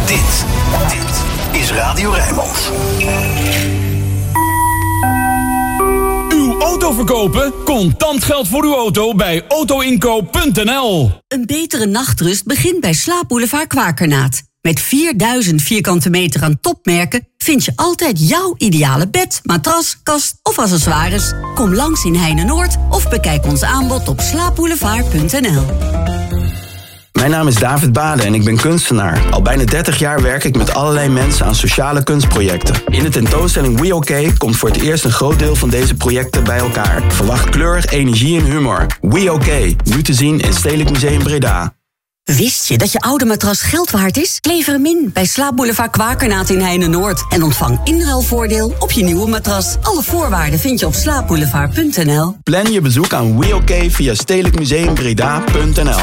Dit is Radio Rijnmond. Uw auto verkopen? Contant geld voor uw auto bij autoinkoop.nl. Een betere nachtrust begint bij Slaapboulevard Kwakernaat. Met 4000 vierkante meter aan topmerken vind je altijd jouw ideale bed, matras, kast of accessoires. Kom langs in Heine-Noord of bekijk ons aanbod op slaapboulevard.nl. Mijn naam is David Bade en ik ben kunstenaar. Al bijna 30 jaar werk ik met allerlei mensen aan sociale kunstprojecten. In de tentoonstelling We OK komt voor het eerst een groot deel van deze projecten bij elkaar. Verwacht kleur, energie en humor. We OK, nu te zien in Stedelijk Museum Breda. Wist je dat je oude matras geld waard is? Lever hem in bij Slaapboulevard Kwakernaat in Heine-Noord. En ontvang inruilvoordeel op je nieuwe matras. Alle voorwaarden vind je op slaapboulevard.nl. Plan je bezoek aan We OK via stedelijkmuseumbreda.nl.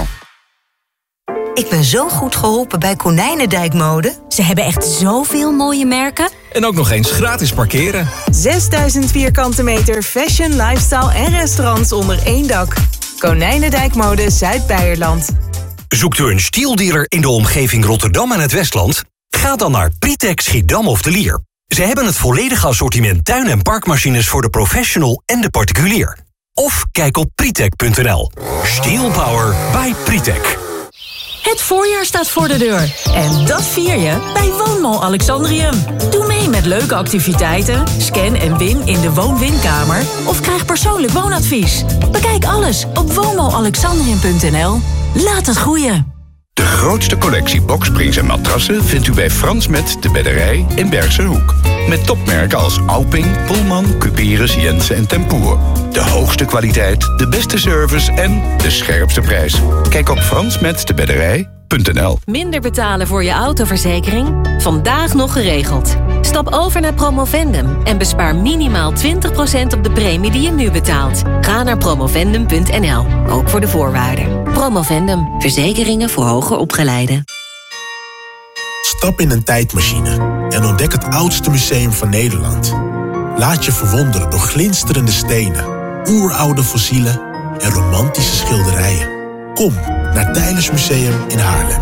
Ik ben zo goed geholpen bij Konijnendijk Mode. Ze hebben echt zoveel mooie merken. En ook nog eens gratis parkeren. 6000 vierkante meter fashion, lifestyle en restaurants onder één dak. Konijnendijk Mode Zuid-Beierland. Zoekt u een stieldealer in de omgeving Rotterdam en het Westland? Ga dan naar Pritec Schiedam of de Lier. Ze hebben het volledige assortiment tuin- en parkmachines voor de professional en de particulier. Of kijk op pritec.nl. Steel Power by Pritec. Het voorjaar staat voor de deur. En dat vier je bij Woonmall Alexandrium. Doe mee met leuke activiteiten, scan en win in de woon-winkamer of krijg persoonlijk woonadvies. Bekijk alles op woonmallalexandrium.nl. Laat het groeien. De grootste collectie boksprings en matrassen vindt u bij Frans Met de Bedderij in Bergse Hoek. Met topmerken als Alping, Pullman, Cuperus, Jensen en Tempoer. De hoogste kwaliteit, de beste service en de scherpste prijs. Kijk op fransmetdebedderij.nl. Minder betalen voor je autoverzekering? Vandaag nog geregeld. Stap over naar Promovendum en bespaar minimaal 20% op de premie die je nu betaalt. Ga naar promovendum.nl, ook voor de voorwaarden. Promovendum, verzekeringen voor hoger opgeleiden. Stap in een tijdmachine en ontdek het oudste museum van Nederland. Laat je verwonderen door glinsterende stenen, oeroude fossielen en romantische schilderijen. Kom naar Teylers Museum in Haarlem.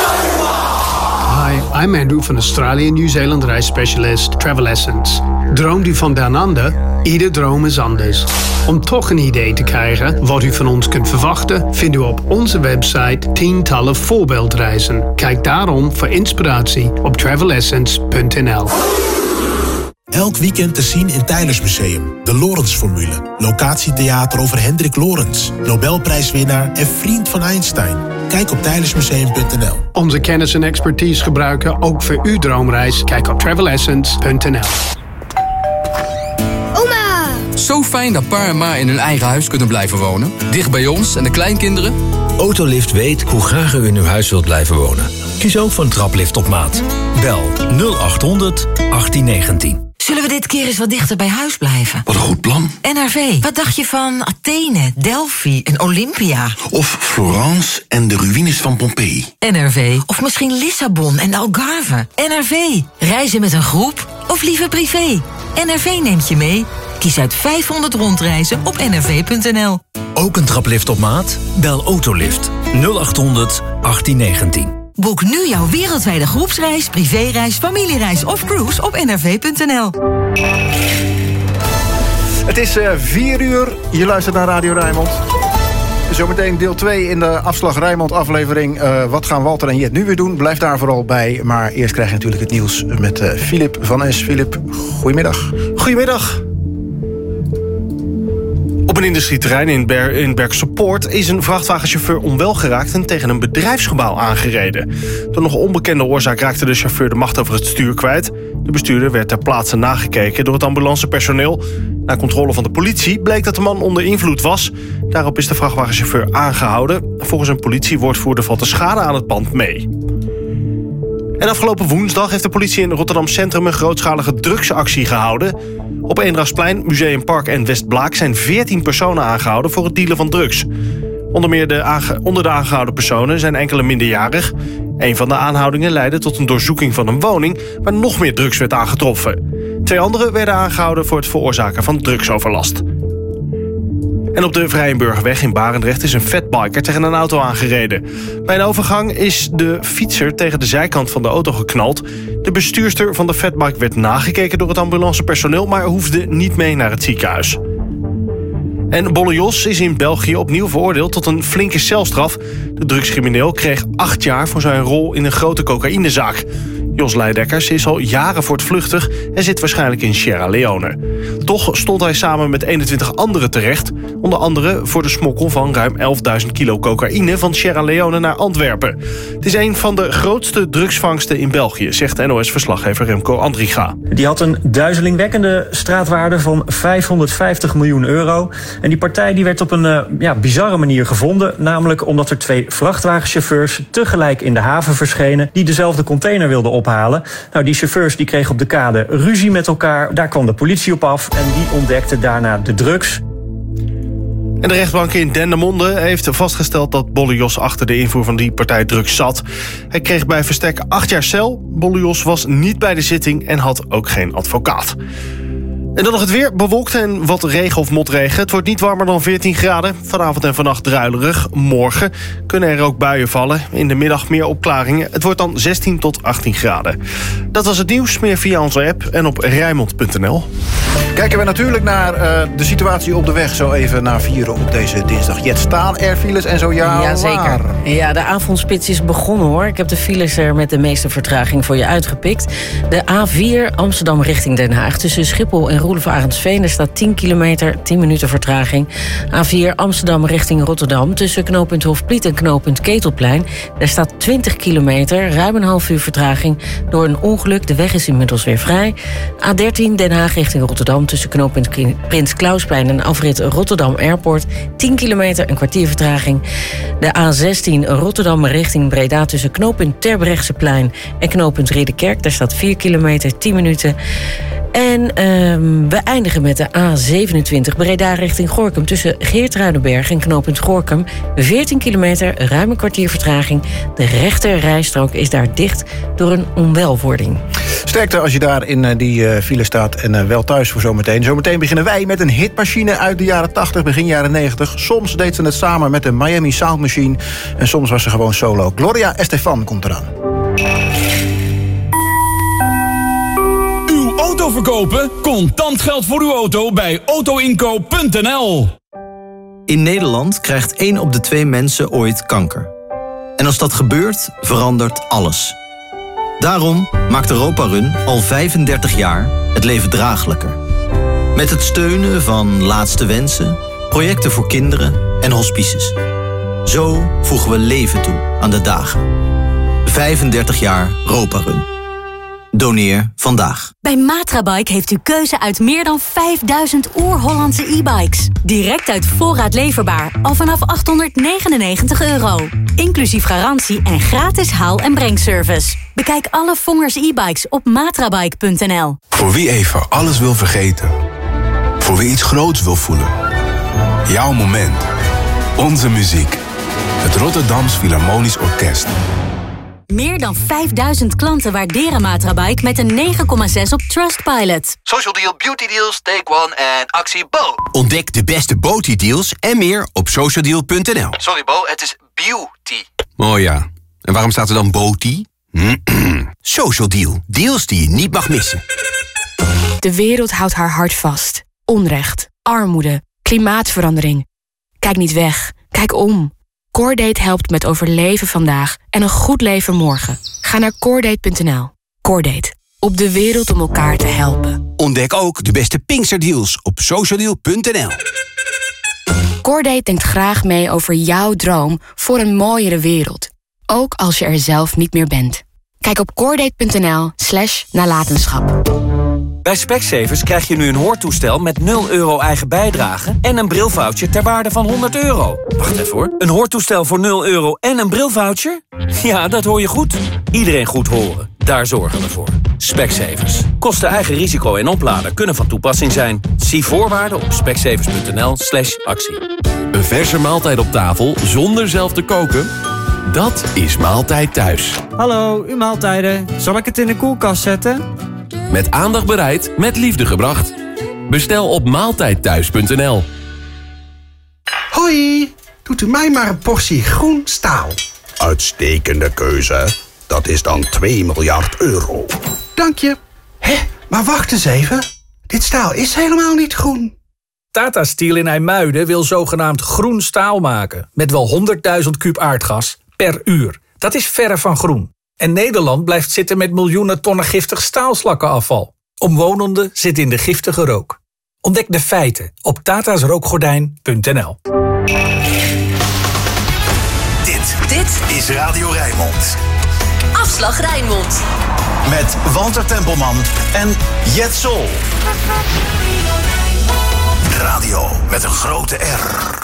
Hi, I'm Andrew van Australië Nieuw-Zeeland reisspecialist Travel Essence. Droomt u van down under? Ieder droom is anders. Om toch een idee te krijgen wat u van ons kunt verwachten, vindt u op onze website tientallen voorbeeldreizen. Kijk daarom voor inspiratie op travelessence.nl. Elk weekend te zien in Teylers Museum. De Lorentz-formule. Locatietheater over Hendrik Lorentz. Nobelprijswinnaar en vriend van Einstein. Kijk op tijlersmuseum.nl. Onze kennis en expertise gebruiken ook voor uw droomreis. Kijk op travelessence.nl. Oma! Zo fijn dat pa en ma in hun eigen huis kunnen blijven wonen. Dicht bij ons en de kleinkinderen. Autolift weet hoe graag u in uw huis wilt blijven wonen. Kies ook voor een traplift op maat. Bel 0800 1819. Zullen we dit keer eens wat dichter bij huis blijven? Wat een goed plan. NRV, wat dacht je van Athene, Delphi en Olympia? Of Florence en de ruïnes van Pompeii. NRV, of misschien Lissabon en de Algarve. NRV, reizen met een groep of liever privé? NRV neemt je mee. Kies uit 500 rondreizen op nrv.nl. Ook een traplift op maat? Bel Autolift 0800 1819. Boek nu jouw wereldwijde groepsreis, privéreis, familiereis of cruise op nrv.nl. Het is 4 uur. Je luistert naar Radio Rijnmond. Zometeen deel 2 in de Afslag Rijnmond aflevering. Wat gaan Walter en Jet nu weer doen? Blijf daar vooral bij. Maar eerst krijg je natuurlijk het nieuws met Filip van S. Filip, goedemiddag. Goedemiddag. Op een industrieterrein in Bergse Poort is een vrachtwagenchauffeur onwel geraakt en tegen een bedrijfsgebouw aangereden. Door nog onbekende oorzaak raakte de chauffeur de macht over het stuur kwijt. De bestuurder werd ter plaatse nagekeken door het ambulancepersoneel. Na controle van de politie bleek dat de man onder invloed was. Daarop is de vrachtwagenchauffeur aangehouden. Volgens een politiewoordvoerder valt de schade aan het pand mee. En afgelopen woensdag heeft de politie in Rotterdam Centrum een grootschalige drugsactie gehouden. Op Eendrachtsplein, Museumpark en Westblaak zijn 14 personen aangehouden voor het dealen van drugs. Onder de aangehouden personen zijn enkele minderjarig. Een van de aanhoudingen leidde tot een doorzoeking van een woning waar nog meer drugs werd aangetroffen. 2 anderen werden aangehouden voor het veroorzaken van drugsoverlast. En op de Vrijenburgerweg in Barendrecht is een fatbiker tegen een auto aangereden. Bij een overgang is de fietser tegen de zijkant van de auto geknald. De bestuurster van de fatbike werd nagekeken door het ambulancepersoneel, maar hoefde niet mee naar het ziekenhuis. En Bolle Jos is in België opnieuw veroordeeld tot een flinke celstraf. De drugscrimineel kreeg 8 jaar voor zijn rol in een grote cocaïnezaak. Jos Leidekkers is al jaren voortvluchtig en zit waarschijnlijk in Sierra Leone. Toch stond hij samen met 21 anderen terecht. Onder andere voor de smokkel van ruim 11.000 kilo cocaïne van Sierra Leone naar Antwerpen. Het is een van de grootste drugsvangsten in België, zegt NOS-verslaggever Remco Andriga. Die had een duizelingwekkende straatwaarde van 550 miljoen euro. En die partij die werd op een bizarre manier gevonden. Namelijk omdat er 2 vrachtwagenchauffeurs tegelijk in de haven verschenen die dezelfde container wilden ophalen. Nou, die chauffeurs die kregen op de kade ruzie met elkaar. Daar kwam de politie op af en die ontdekte daarna de drugs. En de rechtbank in Dendermonde heeft vastgesteld dat Bolle Jos achter de invoer van die partij drugs zat. Hij kreeg bij verstek 8 jaar cel. Bolle Jos was niet bij de zitting en had ook geen advocaat. En dan nog het weer, bewolkt en wat regen of motregen. Het wordt niet warmer dan 14 graden. Vanavond en vannacht druilerig. Morgen kunnen er ook buien vallen. In de middag meer opklaringen. Het wordt dan 16 tot 18 graden. Dat was het nieuws, meer via onze app en op Rijnmond.nl. Kijken we natuurlijk naar de situatie op de weg. Zo even na 4 op deze dinsdag. Jet, staan er files en zo ja? Jazeker. Ja, de avondspits is begonnen hoor. Ik heb de files er met de meeste vertraging voor je uitgepikt. De A4 Amsterdam richting Den Haag. Tussen Schiphol en Roelof-Arendsveen. Er staat 10 kilometer, 10 minuten vertraging. A4 Amsterdam richting Rotterdam. Tussen knooppunt Hofpliet en knooppunt Ketelplein. Daar staat 20 kilometer, ruim een half uur vertraging. Door een ongeluk, de weg is inmiddels weer vrij. A13 Den Haag richting Rotterdam. Tussen knooppunt Prins Klausplein en afrit Rotterdam Airport. 10 kilometer, een kwartier vertraging. De A16 Rotterdam richting Breda. Tussen knooppunt Terbrechtseplein en knooppunt Ridderkerk. Daar staat 4 kilometer, 10 minuten. En we eindigen met de A27 Breda richting Gorinchem. Tussen Geertruidenberg en knooppunt Gorinchem. 14 kilometer, ruim een kwartier vertraging. De rechter rijstrook is daar dicht door een onwelwording. Sterkte als je daar in die file staat en wel thuis voor zometeen. Zometeen beginnen wij met een hitmachine uit de jaren 80, begin jaren 90. Soms deed ze het samen met de Miami Sound Machine. En soms was ze gewoon solo. Gloria Estefan komt eraan. Auto verkopen? Contant geld voor uw auto bij autoinkoop.nl. In Nederland krijgt 1 op de 2 mensen ooit kanker. En als dat gebeurt, verandert alles. Daarom maakt Europa Run al 35 jaar het leven draaglijker. Met het steunen van Laatste Wensen, projecten voor kinderen en hospices. Zo voegen we leven toe aan de dagen. 35 jaar Europa Run. Doneer vandaag. Bij Matrabike heeft u keuze uit meer dan 5000 oer-Hollandse e-bikes. Direct uit voorraad leverbaar, al vanaf €899. Inclusief garantie en gratis haal- en brengservice. Bekijk alle Vongers e-bikes op matrabike.nl. Voor wie even alles wil vergeten. Voor wie iets groots wil voelen. Jouw moment. Onze muziek. Het Rotterdams Philharmonisch Orkest. Meer dan 5000 klanten waarderen Matrabike met een 9,6 op Trustpilot. Social Deal, Beauty Deals, Take One en actie Bo. Ontdek de beste Beauty Deals en meer op socialdeal.nl. Sorry Bo, het is beauty. Oh ja, en waarom staat er dan Beauty? Social Deal, deals die je niet mag missen. De wereld houdt haar hart vast. Onrecht, armoede, klimaatverandering. Kijk niet weg, kijk om. Cordate helpt met overleven vandaag en een goed leven morgen. Ga naar Cordate.nl. Cordate, op de wereld om elkaar te helpen. Ontdek ook de beste Pinksterdeals op socialdeal.nl. Cordate denkt graag mee over jouw droom voor een mooiere wereld. Ook als je er zelf niet meer bent. Kijk op cordate.nl/nalatenschap. Bij Specsavers krijg je nu een hoortoestel met 0 euro eigen bijdrage en een brilvoucher ter waarde van €100. Wacht even hoor. Een hoortoestel voor 0 euro en een brilvoucher? Ja, dat hoor je goed. Iedereen goed horen. Daar zorgen we voor. Specsavers. Kosten eigen risico en oplader kunnen van toepassing zijn. Zie voorwaarden op specsavers.nl/actie. Een verse maaltijd op tafel zonder zelf te koken? Dat is Maaltijd Thuis. Hallo, uw maaltijden. Zal ik het in de koelkast zetten? Met aandacht bereid, met liefde gebracht. Bestel op maaltijdthuis.nl. Hoi, doet u mij maar een portie groen staal. Uitstekende keuze. Dat is dan 2 miljard euro. Dank je. Hé, maar wacht eens even. Dit staal is helemaal niet groen. Tata Steel in IJmuiden wil zogenaamd groen staal maken. Met wel 100.000 kuub aardgas per uur. Dat is verre van groen. En Nederland blijft zitten met miljoenen tonnen giftig staalslakkenafval. Omwonenden zitten in de giftige rook. Ontdek de feiten op tatasrookgordijn.nl. Dit is Radio Rijnmond. Afslag Rijnmond. Met Walter Tempelman en Jet Sol. Radio met een grote R.